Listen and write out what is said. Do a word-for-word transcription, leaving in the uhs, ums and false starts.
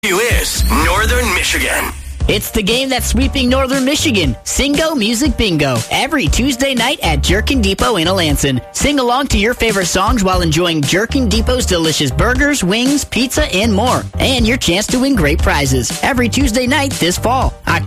You is Northern Michigan. It's the game that's sweeping Northern Michigan. Singo Music Bingo. Every Tuesday night at Jerkin Depot in Alanson. Sing along to your favorite songs while enjoying Jerkin Depot's delicious burgers, wings, pizza, and more. And your chance to win great prizes. Every Tuesday night this fall.